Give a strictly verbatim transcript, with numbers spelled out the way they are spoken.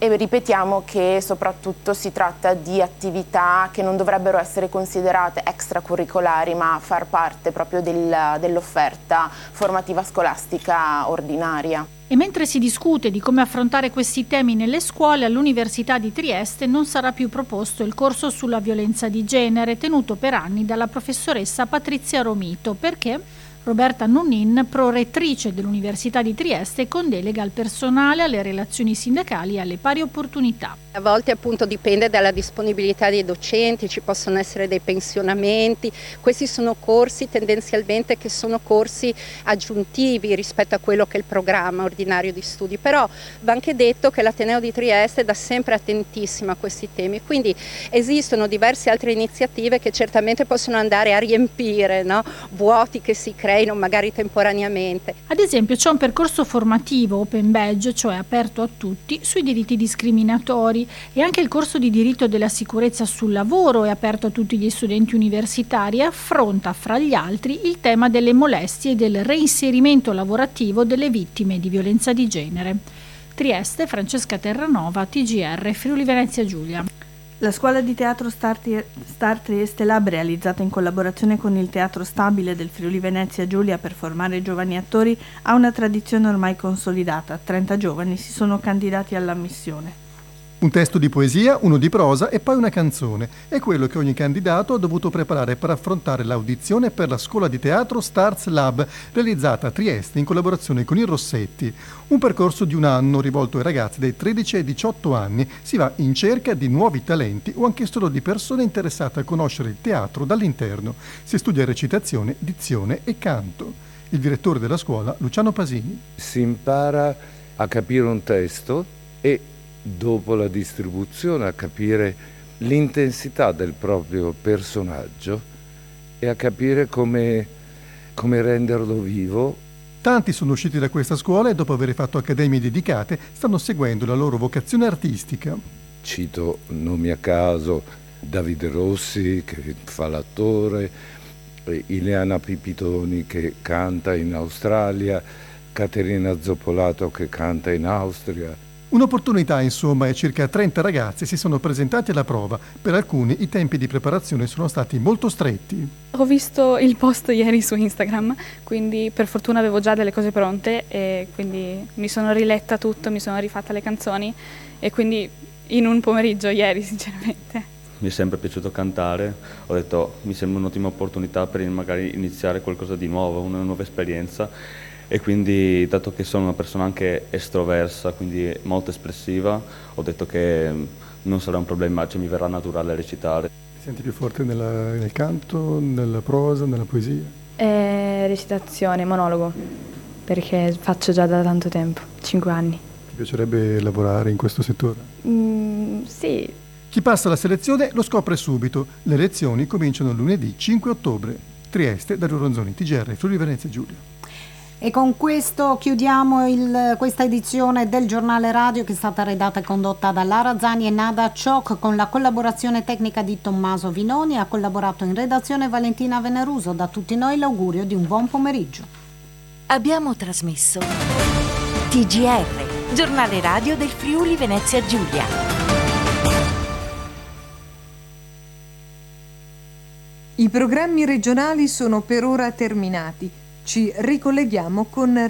e ripetiamo che soprattutto si tratta di attività che non dovrebbero essere considerate extracurricolari, ma far parte proprio del, dell'offerta formativa scolastica ordinaria. E mentre si discute di come affrontare questi temi nelle scuole, all'Università di Trieste non sarà più proposto il corso sulla violenza di genere tenuto per anni dalla professoressa Patrizia Romito, perché Roberta Nunnin, prorettrice dell'Università di Trieste, con delega al personale, alle relazioni sindacali e alle pari opportunità. A volte appunto dipende dalla disponibilità dei docenti, ci possono essere dei pensionamenti, questi sono corsi tendenzialmente che sono corsi aggiuntivi rispetto a quello che è il programma ordinario di studi, però va anche detto che l'Ateneo di Trieste è da sempre attentissimo a questi temi, quindi esistono diverse altre iniziative che certamente possono andare a riempire, no, vuoti che si creino magari temporaneamente. Ad esempio c'è un percorso formativo open badge, cioè aperto a tutti, sui diritti discriminatori, e anche il corso di diritto della sicurezza sul lavoro è aperto a tutti gli studenti universitari e affronta fra gli altri il tema delle molestie e del reinserimento lavorativo delle vittime di violenza di genere. Trieste, Francesca Terranova, T G R, Friuli Venezia Giulia. La scuola di teatro Star, Star Trieste Lab, realizzata in collaborazione con il Teatro Stabile del Friuli Venezia Giulia per formare giovani attori, ha una tradizione ormai consolidata. trenta giovani si sono candidati all'ammissione. Un testo di poesia, uno di prosa e poi una canzone. È quello che ogni candidato ha dovuto preparare per affrontare l'audizione per la scuola di teatro Stars Lab, realizzata a Trieste in collaborazione con il Rossetti. Un percorso di un anno rivolto ai ragazzi dai tredici ai diciotto anni. Si va in cerca di nuovi talenti o anche solo di persone interessate a conoscere il teatro dall'interno. Si studia recitazione, dizione e canto. Il direttore della scuola, Luciano Pasini. Si impara a capire un testo e dopo la distribuzione a capire l'intensità del proprio personaggio e a capire come, come renderlo vivo. Tanti sono usciti da questa scuola e dopo aver fatto accademie dedicate stanno seguendo la loro vocazione artistica. Cito nomi a caso: Davide Rossi che fa l'attore, Ileana Pipitoni che canta in Australia, Caterina Zoppolato che canta in Austria. Un'opportunità, insomma, e circa trenta ragazzi si sono presentati alla prova. Per alcuni i tempi di preparazione sono stati molto stretti. Ho visto il post ieri su Instagram, quindi per fortuna avevo già delle cose pronte e quindi mi sono riletta tutto, mi sono rifatta le canzoni e quindi in un pomeriggio ieri, sinceramente. Mi è sempre piaciuto cantare, ho detto mi sembra un'ottima opportunità per magari iniziare qualcosa di nuovo, una nuova esperienza. E quindi, dato che sono una persona anche estroversa, quindi molto espressiva, ho detto che non sarà un problema, cioè mi verrà naturale recitare. Ti senti più forte nella, nel canto, nella prosa, nella poesia? Eh, recitazione, monologo, perché faccio già da tanto tempo, cinque anni. Ti piacerebbe lavorare in questo settore? Mm, sì. Chi passa la selezione lo scopre subito. Le lezioni cominciano lunedì cinque ottobre. Trieste, Dario Ronzoni, T G R, Friuli Venezia Giulia. E con questo chiudiamo il, questa edizione del giornale radio, che è stata redatta e condotta da Lara Zani e Nada Ciocc con la collaborazione tecnica di Tommaso Vinoni. Ha collaborato in redazione Valentina Veneruso. Da tutti noi l'augurio di un buon pomeriggio. Abbiamo trasmesso T G R, giornale radio del Friuli Venezia Giulia. I programmi regionali sono per ora terminati. Ci ricolleghiamo con